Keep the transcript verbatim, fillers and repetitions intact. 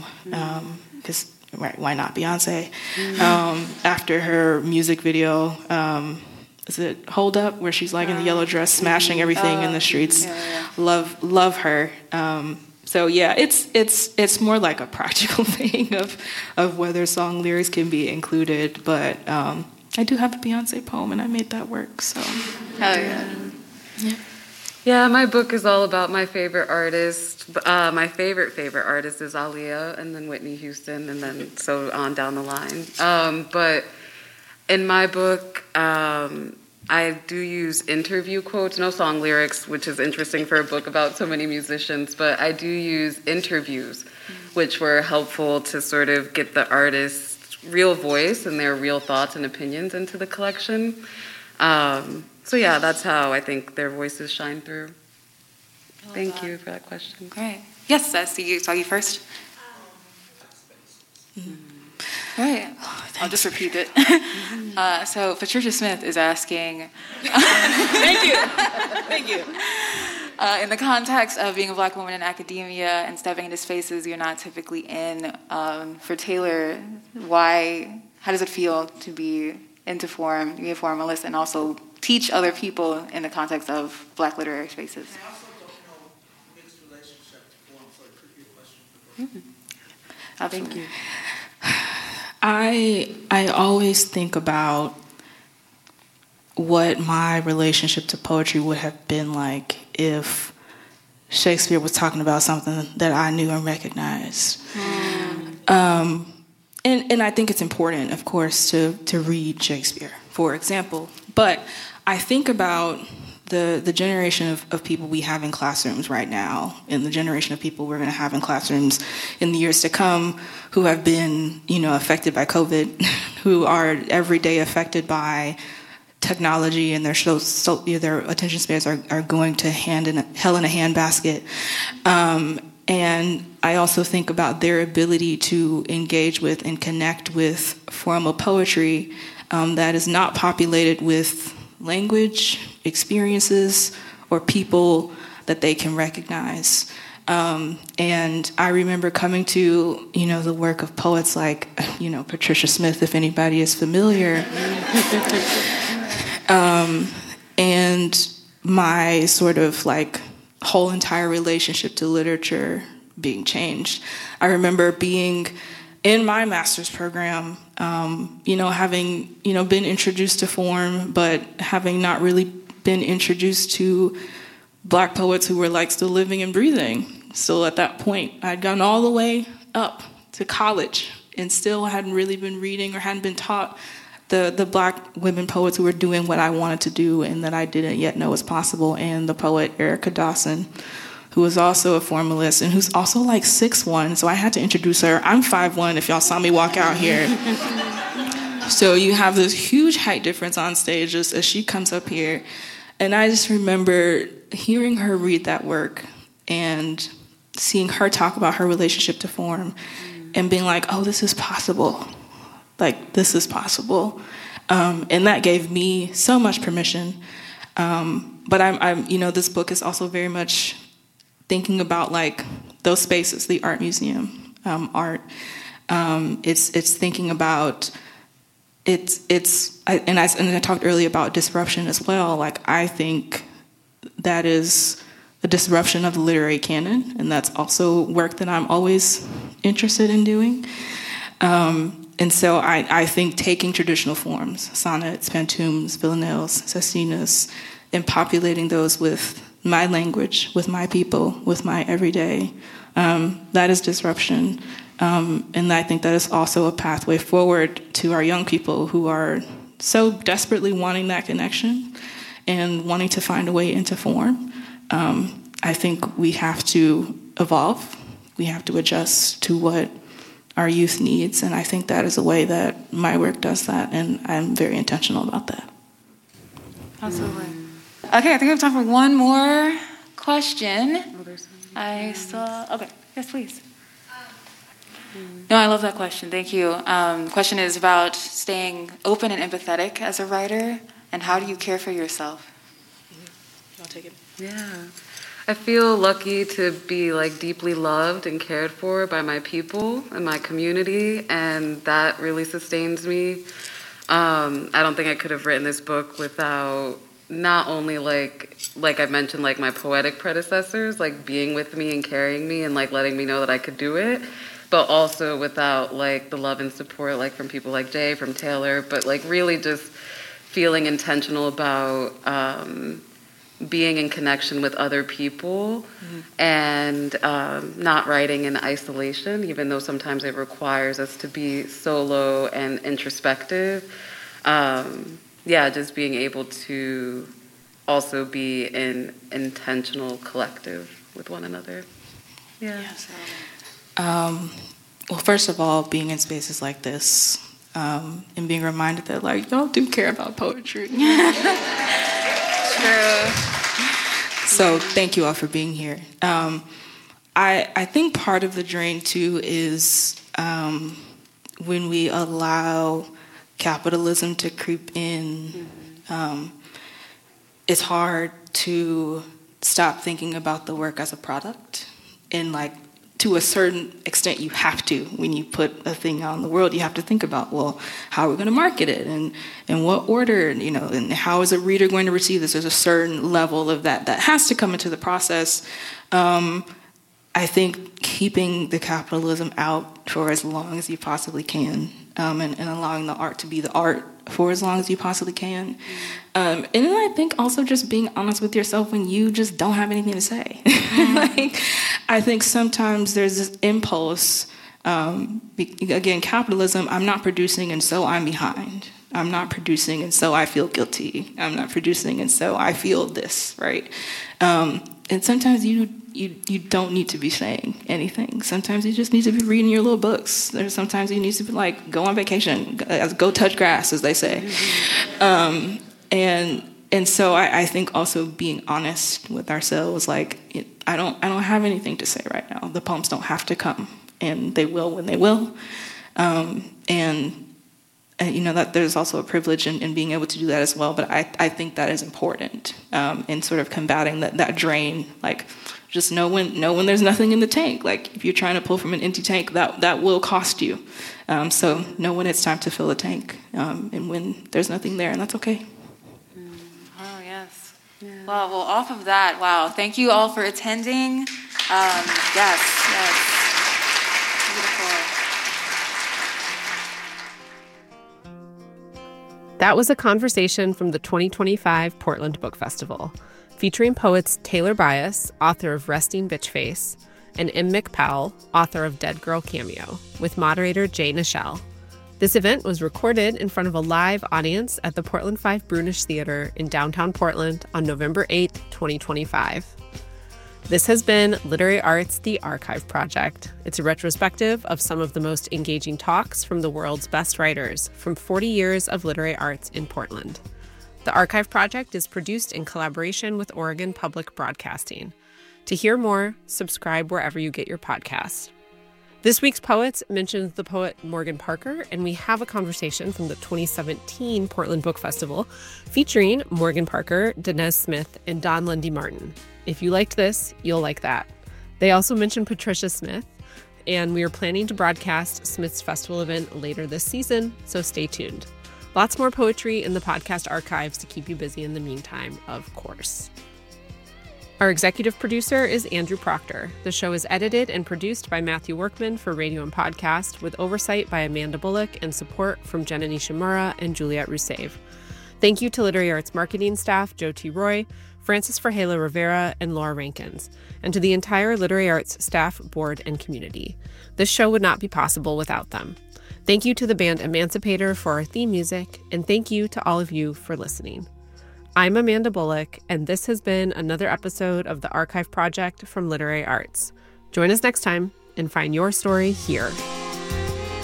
because um, right, why not Beyonce? Um, after her music video, um, is it Hold Up, where she's like in the yellow dress, smashing everything uh, in the streets. Yeah, yeah. Love, love her. Um, so yeah, it's it's it's more like a practical thing of of whether song lyrics can be included, but. Um, I do have a Beyonce poem, and I made that work, so. Hell yeah. Yeah. Yeah, my book is all about my favorite artist. Uh, my favorite, favorite artist is Aaliyah, and then Whitney Houston, and then so on down the line. Um, but in my book, um, I do use interview quotes, no song lyrics, which is interesting for a book about so many musicians, but I do use interviews, which were helpful to sort of get the artist's real voice and their real thoughts and opinions into the collection. Um, so yeah, that's how I think their voices shine through. Thank you for that question. Great. Yes, I see you. Saw you first. Mm-hmm. Right. Oh, I'll just repeat it. uh, so Patricia Smith is asking. Thank you. Thank you. Uh, in the context of being a Black woman in academia and stepping into spaces you're not typically in, um, for Taylor, why? How does it feel to be into forum, be a formalist, and also teach other people in the context of Black literary spaces? I also don't know mixed relationship to form, so it could be a question for both. Mm-hmm. Oh, thank you. I I always think about what my relationship to poetry would have been like if Shakespeare was talking about something that I knew and recognized. Mm. Um, and, and I think it's important, of course, to, to read Shakespeare, for example. But I think about the, the generation of, of people we have in classrooms right now, and the generation of people we're going to have in classrooms in the years to come who have been, you know, affected by COVID, who are every day affected by technology, and their so, so, you know, their attention spans are, are going to hand in a, hell in a handbasket. Um, and I also think about their ability to engage with and connect with formal poetry um, that is not populated with language, experiences, or people that they can recognize. Um, and I remember coming to, you know, the work of poets like, you know, Patricia Smith, if anybody is familiar. Um, and my sort of like whole entire relationship to literature being changed. I remember being in my master's program, um, you know, having, you know, been introduced to form, but having not really been introduced to Black poets who were like still living and breathing. Still at that point, I'd gone all the way up to college and still hadn't really been reading or hadn't been taught the the Black women poets who were doing what I wanted to do and that I didn't yet know was possible, and the poet Erica Dawson, who was also a formalist and who's also like six one, so I had to introduce her. I'm five one if y'all saw me walk out here. So you have this huge height difference on stage as, as she comes up here, and I just remember hearing her read that work and seeing her talk about her relationship to form and being like, oh, this is possible. Like, this is possible. Um, and that gave me so much permission. Um, but I'm, I'm, you know, this book is also very much thinking about, like, those spaces, the art museum, um, art. Um, it's it's thinking about, it's, it's I, and, I, and I talked earlier about disruption as well. Like, I think that is a disruption of the literary canon, and that's also work that I'm always interested in doing. Um, And so I, I think taking traditional forms, sonnets, pantoums, villanelles, sestinas, and populating those with my language, with my people, with my everyday, um, that is disruption. Um, and I think that is also a pathway forward to our young people who are so desperately wanting that connection and wanting to find a way into form. Um, I think we have to evolve. We have to adjust to what our youth needs, and I think that is a way that my work does that, and I'm very intentional about that. Absolutely. Okay, I think we have time for one more question. I saw, okay, yes, please. No, I love that question, thank you. Um, question is about staying open and empathetic as a writer, and how do you care for yourself? I'll take it. Yeah. I feel lucky to be like deeply loved and cared for by my people and my community, and that really sustains me. Um, I don't think I could have written this book without not only like like I mentioned, like my poetic predecessors, like being with me and carrying me and like letting me know that I could do it, but also without like the love and support like from people like Jay, from Taylor, but like really just feeling intentional about um, being in connection with other people mm-hmm. and um, not writing in isolation, even though sometimes it requires us to be solo and introspective. Um, yeah, just being able to also be in intentional collective with one another. Yeah. Yes. Um, well, first of all, being in spaces like this um, and being reminded that, like, y'all do care about poetry. True. So thank you all for being here. Um, I I think part of the drain too is um, when we allow capitalism to creep in. Mm-hmm. Um, it's hard to stop thinking about the work as a product, and like to a certain extent you have to. When you put a thing out in the world, you have to think about, well, how are we going to market it, and in what order, you know, and how is a reader going to receive this? There's a certain level of that that has to come into the process. Um, I think keeping the capitalism out for as long as you possibly can, um, and, and allowing the art to be the art for as long as you possibly can. Um, and then I think also just being honest with yourself when you just don't have anything to say. Mm. Like, I think sometimes there's this impulse, um, be, again, capitalism, I'm not producing and so I'm behind. I'm not producing and so I feel guilty. I'm not producing and so I feel this, right? Um, and sometimes you You, you don't need to be saying anything. Sometimes you just need to be reading your little books. There's sometimes you need to be like, go on vacation, go touch grass, as they say. Um, and and so I, I think also being honest with ourselves, like it, I don't I don't have anything to say right now. The poems don't have to come, and they will when they will. Um, and, and you know that there's also a privilege in, in being able to do that as well. But I I think that is important um, in sort of combating that that drain, like. Just know when know when there's nothing in the tank. Like if you're trying to pull from an empty tank, that that will cost you. Um, so know when it's time to fill the tank, um, and when there's nothing there, and that's okay. Mm. Oh yes. Yeah. Wow. Well, off of that, wow. Thank you all for attending. Um, yes. Yes. Beautiful. That was a conversation from the twenty twenty-five Portland Book Festival, featuring poets Taylor Bias, author of Resting Bitch Face, and M. McPowell, author of Dead Girl Cameo, with moderator Jay Nichelle. This event was recorded in front of a live audience at the Portland Five Brunish Theater in downtown Portland on November eighth, twenty twenty-five. This has been Literary Arts, the Archive Project. It's a retrospective of some of the most engaging talks from the world's best writers from forty years of literary arts in Portland. The Archive Project is produced in collaboration with Oregon Public Broadcasting. To hear more, subscribe wherever you get your podcasts. This week's Poets mentions the poet Morgan Parker, and we have a conversation from the twenty seventeen Portland Book Festival featuring Morgan Parker, Danez Smith, and Don Lundy Martin. If you liked this, you'll like that. They also mentioned Patricia Smith, and we are planning to broadcast Smith's festival event later this season, so stay tuned. Lots more poetry in the podcast archives to keep you busy in the meantime, of course. Our executive producer is Andrew Proctor. The show is edited and produced by Matthew Workman for Radio and Podcast, with oversight by Amanda Bullock and support from Jenna Nishimura and Juliette Rousseff. Thank you to Literary Arts marketing staff Joe T. Roy, Francis Farhela Rivera, and Laura Rankins, and to the entire Literary Arts staff, board, and community. This show would not be possible without them. Thank you to the band Emancipator for our theme music, and thank you to all of you for listening. I'm Amanda Bullock, and this has been another episode of the Archive Project from Literary Arts. Join us next time and find your story here.